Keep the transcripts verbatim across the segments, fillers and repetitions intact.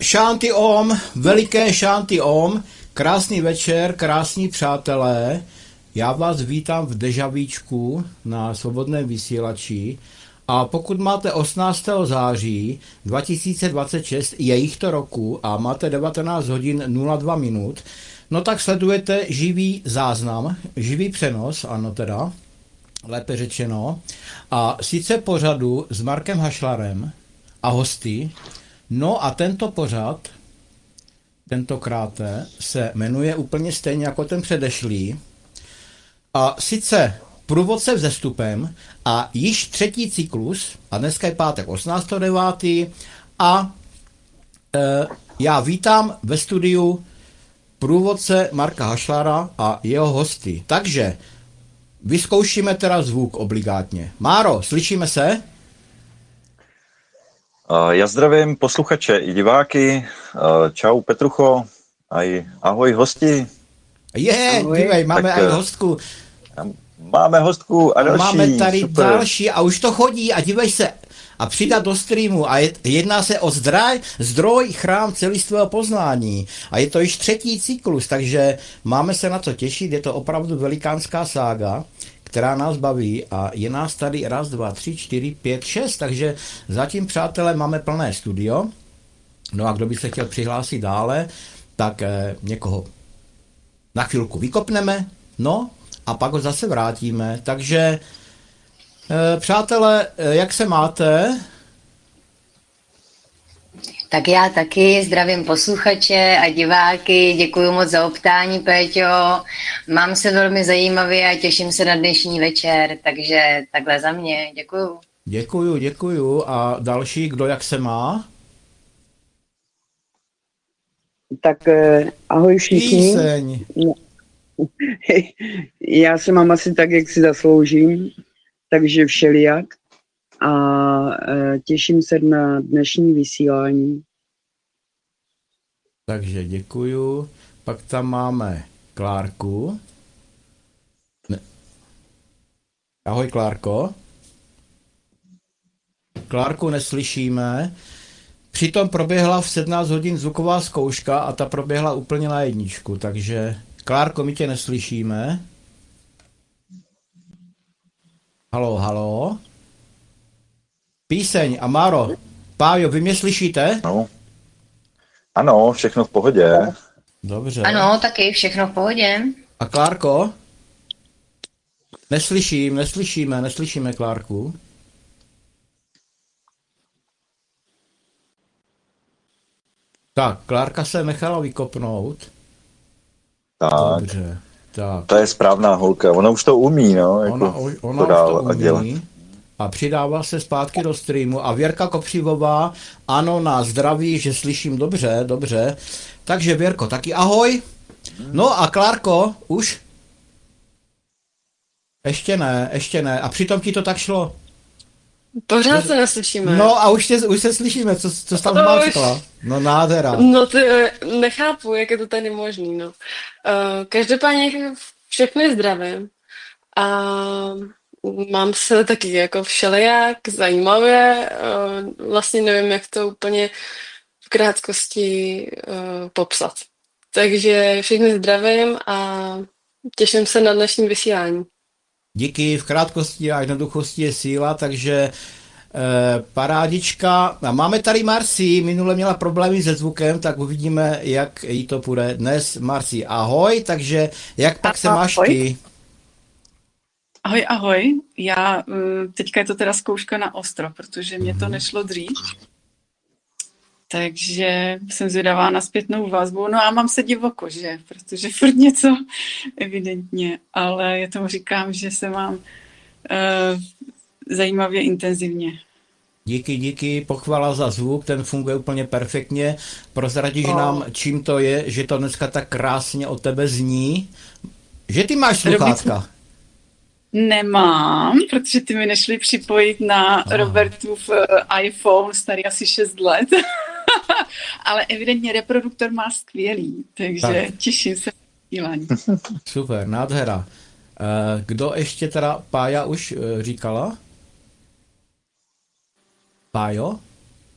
Šanty Om, veliké šanty Om, krásný večer, krásní přátelé. Já vás vítám v Dežavíčku na svobodném vysílači. A pokud máte osmnáctého září dva tisíce dvacet šest, je jich to roku a máte devatenáct hodin nula dva minut, no tak sledujete živý záznam, živý přenos, ano teda, lépe řečeno. A sice pořadu s Markem Hašlarem a hosty. No a tento pořad, tentokrát se jmenuje úplně stejně jako ten předešlý. A sice Průvodce vzestupem a již třetí cyklus, a dneska je pátek osmnáctého devátého a e, já vítám ve studiu průvodce Marka Hašlara a jeho hosty. Takže vyzkoušíme teda zvuk obligátně. Máro, slyšíme se? Já zdravím posluchače i diváky. Čau Petrucho, aj ahoj hosti. Je, dívej, máme tak, aj hostku. Máme hostku a další. Máme tady super. další a už to chodí a dívej se a přidat do streamu a je, jedná se o zdroj, zdroj chrám celistvého poznání a je to již třetí cyklus, takže máme se na to těšit, je to opravdu velikánská sága, která nás baví a je nás tady raz, dva, tři, čtyři, pět, šest, takže zatím, přátelé, máme plné studio. No a kdo by se chtěl přihlásit dále, tak eh, někoho na chvilku vykopneme, no a pak ho zase vrátíme. Takže, eh, přátelé, eh, jak se máte? Tak já taky zdravím posluchače a diváky, děkuji moc za optání, Péťo. Mám se velmi zajímavě a těším se na dnešní večer, takže takhle za mě, děkuju. Děkuju, děkuju. A další, kdo jak se má? Tak eh, ahoj všichni. Píseň. No. Já se mám asi tak, jak si zasloužím, takže všelijak. A e, těším se na dnešní vysílání. Takže děkuju. Pak tam máme Klárku. Ne. Ahoj, Klárko. Klárku neslyšíme. Přitom proběhla v sedmnáct hodin zvuková zkouška a ta proběhla úplně na jedničku, takže Klárko, my tě neslyšíme. Halo, halo. Píseň a Máro, Pájo, vy mě slyšíte? No. Ano, všechno v pohodě. Dobře. Ano, taky všechno v pohodě. A Klárko? Neslyším, neslyšíme, neslyšíme Klárku. Tak, Klárka se nechala vykopnout. Tak. Dobře, tak. To je správná holka, ona už to umí, no. Jako Ona, ona to dál už to a umí. A přidává se zpátky do streamu. A Věrka Kopřivová, ano, na zdraví, že slyším dobře, dobře. Takže Věrko, taky ahoj. No a Klárko, už? Ještě ne, ještě ne. A přitom ti to tak šlo. Pořád se neslyšíme. No a už, tě, už se slyšíme, co, co jsi tam zmáčkla. No nádhera. No ty, nechápu, jak je to tady možný, no. Uh, každopádně všechny zdravím. A mám se taky jako všelijak, zajímavě, uh, vlastně nevím, jak to úplně v krátkosti uh, popsat. Takže všechny zdravím a těším se na dnešní vysílání. Díky, v krátkosti a jednoduchosti je síla, takže e, parádička. A máme tady Marci, minule měla problémy se zvukem, tak uvidíme, jak jí to půjde dnes. Marci, ahoj, takže jak pak se máš ty? Ahoj, ahoj. Já, teďka je to teda zkouška na ostro, protože mě to nešlo dřív. Takže jsem zvědavá na zpětnou vazbu. No a mám se divoko, že? Protože furt něco evidentně, ale já tomu říkám, že se mám uh, zajímavě intenzivně. Díky, díky, pochvala za zvuk, ten funguje úplně perfektně. Prozradíš oh. nám, čím to je, že to dneska tak krásně od tebe zní? Že ty máš sluchátka? Nemám, protože ty mi nešli připojit na oh. Robertův iPhone, starý asi šest let. Ale evidentně reproduktor má skvělý, takže tak. Těším se na vysílání. Super, nádhera. Kdo ještě teda, Pája už říkala? Pájo?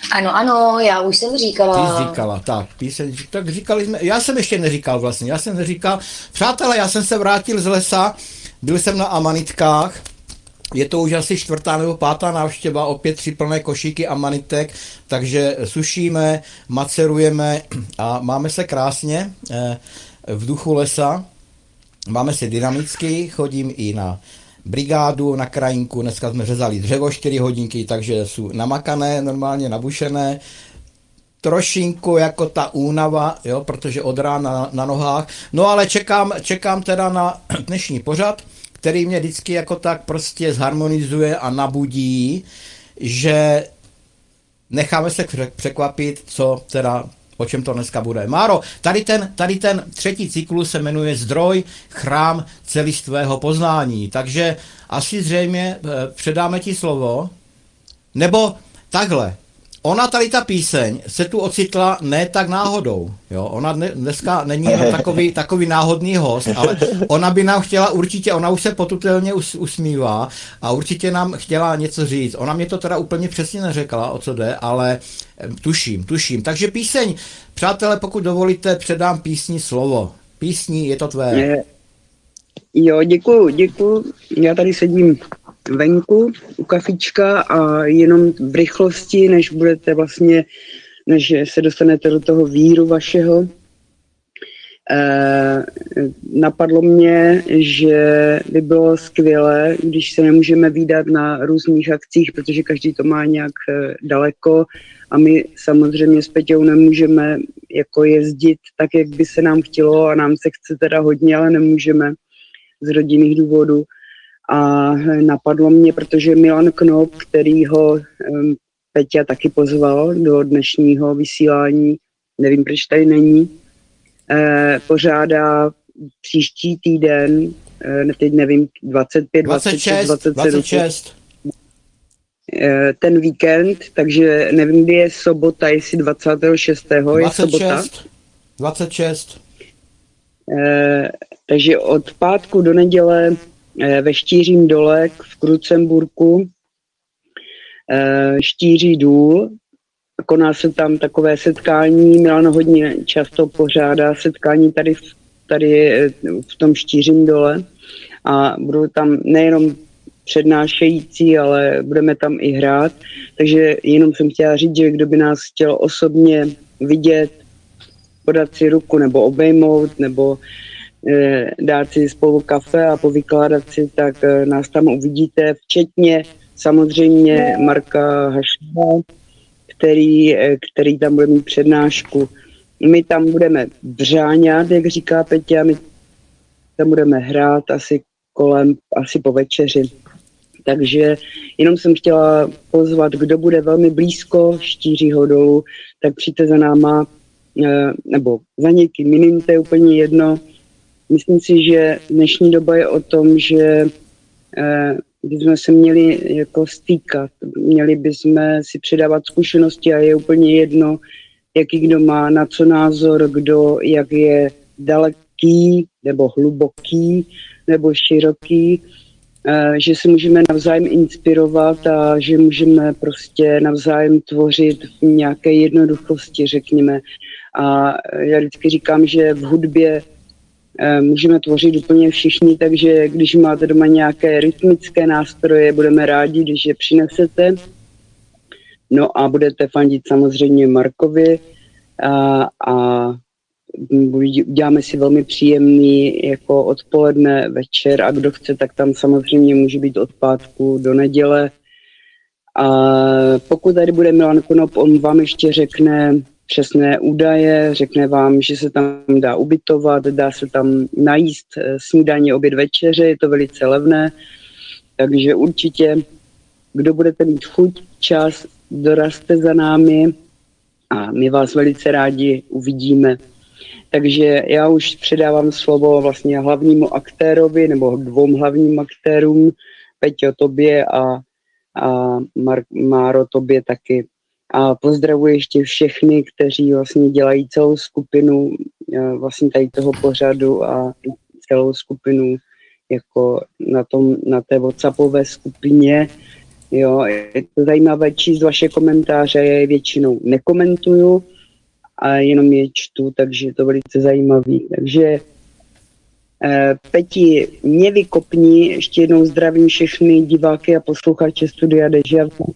Ano, ano, já už jsem říkala. Ty jsi říkala, tak, píseň, tak říkali jsme, já jsem ještě neříkal vlastně, já jsem neříkal, přátelé, já jsem se vrátil z lesa, byl jsem na amanitkách, je to už asi čtvrtá nebo pátá návštěva, opět tři plné košíky amanitek, takže sušíme, macerujeme a máme se krásně eh, v duchu lesa, máme se dynamicky, chodím i na brigádu, na krajinku, dneska jsme řezali dřevo čtyři hodinky, takže jsou namakané, normálně nabušené, trošinku jako ta únava, jo, protože od rána na, na nohách, no ale čekám, čekám teda na dnešní pořad, který mě vždycky jako tak prostě zharmonizuje a nabudí, že necháme se překvapit, co teda, o čem to dneska bude. Máro, tady ten, tady ten třetí cyklus se jmenuje Zdroj, chrám celistvého poznání, takže asi zřejmě předáme ti slovo, nebo takhle. Ona tady ta píseň se tu ocitla ne tak náhodou. Jo? Ona dneska není jenom takový, takový náhodný host, ale ona by nám chtěla určitě, ona už se potutelně us, usmívá a určitě nám chtěla něco říct. Ona mě to teda úplně přesně neřekla, o co jde, ale tuším, tuším. Takže píseň, přátelé, pokud dovolíte, předám písni slovo. Písni, je to tvé. Jo, děkuju, děkuju. Já tady sedím venku u kafička a jenom v rychlosti, než budete vlastně, než se dostanete do toho víru vašeho, eh, napadlo mě, že by bylo skvělé, když se nemůžeme vídat na různých akcích, protože každý to má nějak eh, daleko a my samozřejmě s Peťou nemůžeme jako jezdit tak, jak by se nám chtělo a nám se chce teda hodně, ale nemůžeme z rodinných důvodů. A napadlo mě, protože Milan Knop, který ho um, Peťa taky pozval do dnešního vysílání, nevím, proč tady není, eh, pořádá příští týden, eh, teď nevím, dvacet pět, dvacet šest, dvacet sedm, dvacet šest. Eh, ten víkend, takže nevím, kdy je sobota, jestli dvacátého šestého je sobota. dvacet šest. Eh, takže od pátku do neděle ve Štířím dole v Krucemburku, Štíří důl. Koná se tam takové setkání, Milan hodně často pořádá setkání tady, tady v tom Štířím dole a budou tam nejenom přednášející, ale budeme tam i hrát. Takže jenom jsem chtěla říct, že kdo by nás chtěl osobně vidět, podat si ruku nebo obejmout, nebo dát si spolu kafe a povykládat si, tak nás tam uvidíte, včetně samozřejmě Marka Hašova, který, který tam bude mít přednášku. My tam budeme břáňat, jak říká Peťa, my tam budeme hrát asi kolem, asi po večeři. Takže jenom jsem chtěla pozvat, kdo bude velmi blízko Štířího dolu, tak přijďte za náma, nebo za někým jiným, to je úplně jedno. Myslím si, že dnešní doba je o tom, že eh, bychom se měli jako stýkat, měli bychom si předávat zkušenosti a je úplně jedno, jaký kdo má na co názor, kdo jak je daleký nebo hluboký nebo široký, eh, že se můžeme navzájem inspirovat a že můžeme prostě navzájem tvořit v nějaké jednoduchosti, řekněme. A já vždycky říkám, že v hudbě můžeme tvořit úplně všichni, takže když máte doma nějaké rytmické nástroje, budeme rádi, když je přinesete. No a budete fandit samozřejmě Markovi a, a uděláme si velmi příjemný jako odpoledne, večer a kdo chce, tak tam samozřejmě může být od pátku do neděle. A pokud tady bude Milan Konop, on vám ještě řekne přesné údaje, řekne vám, že se tam dá ubytovat, dá se tam najíst snídaně, oběd, večeře, je to velice levné, takže určitě, kdo budete mít chuť, čas, dorazte za námi a my vás velice rádi uvidíme. Takže já už předávám slovo vlastně hlavnímu aktérovi, nebo dvou hlavním aktérům, Peťo, tobě a, a Mar- Máro, tobě taky. A pozdravuji ještě všechny, kteří vlastně dělají celou skupinu vlastně tady toho pořadu a celou skupinu jako na, tom, na té WhatsAppové skupině. Jo, je to zajímavé číst vaše komentáře, já je většinou nekomentuju a jenom je čtu, takže je to velice zajímavý. Takže eh, Peti, mě vykopni, ještě jednou zdravím všechny diváky a posluchače Studia Deja Vu.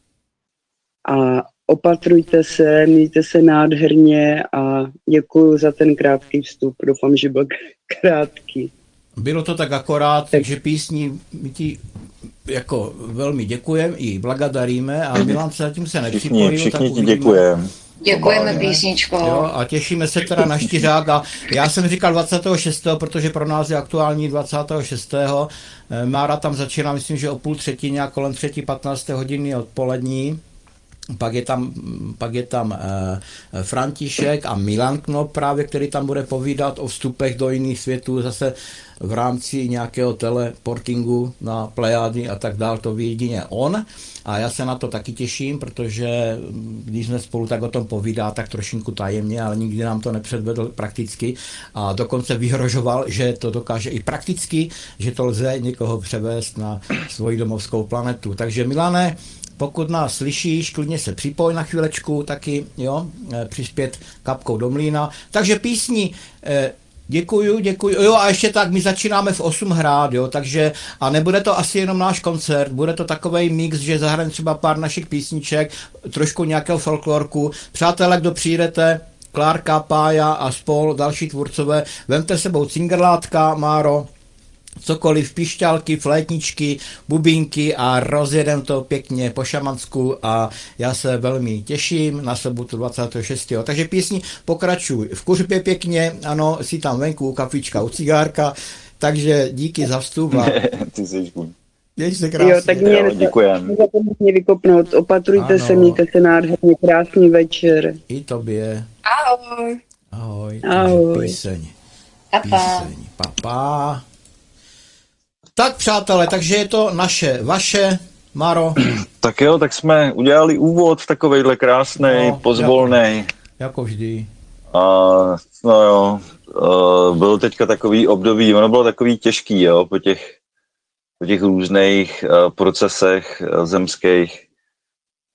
A opatrujte se, mějte se nádherně a děkuji za ten krátký vstup. Doufám, že byl krátký. Bylo to tak akorát, takže písní my ti jako velmi děkujeme i blagodaríme a Milan se zatím se nepřipojil. Všichni, všichni tak ti uvidíme. děkujeme. Děkujeme písničko. Jo, a těšíme se teda na Štyřák a já jsem říkal dvacátého šestého protože pro nás je aktuální dvacátého šestého Mára tam začíná, myslím, že o půl třetí, nějak kolem třetí patnácté hodiny odpolední. Pak je tam, pak je tam eh, František a Milan Knop právě, který tam bude povídat o vstupech do jiných světů, zase v rámci nějakého teleportingu na Plejády a tak dál, to ví jedině on. A já se na to taky těším, protože když jsme spolu tak o tom povídá, tak trošinku tajemně, ale nikdy nám to nepředvedl prakticky a dokonce vyhrožoval, že to dokáže i prakticky, že to lze někoho převést na svoji domovskou planetu. Takže Milane, pokud nás slyšíš, klidně se připoj na chvílečku taky, jo, přispět kapkou do mlýna. Takže písni, eh, děkuju, děkuju. Jo, a ještě tak, my začínáme v osm hrát, jo, takže, a nebude to asi jenom náš koncert, bude to takovej mix, že zahrajeme třeba pár našich písniček, trošku nějakého folklorku. Přátelé, kdo přijdete, Klárka, Pája a spol, další tvůrcové, vemte sebou cingerlátka, Máro, cokoliv, pišťalky, flétničky, bubínky a rozjedem to pěkně po šamansku a já se velmi těším na sobotu dvacátého šestého Takže písni pokračuj v kuřbě pěkně, ano, si tam venku u kafička, u cigárka, takže díky za vstup a Ty jsi kůň. měj se krásně. Jo, tak mě, Jo, děkujem. mě vykopnout, opatrujte Ano. se, mějte se nádherně, krásný večer. I tobě. Ahoj. Ahoj. Ahoj. Takže píseň. Papa. Píseň. Papa. Tak přátelé, takže je to naše, vaše, Maro, Tak jo, tak jsme udělali úvod takovejhle krásný, No, no, pozvolný. jako vždy. A no jo, uh, bylo teďka takový období, ono bylo takový těžký, jo, po těch, po těch různých uh, procesech uh, zemských.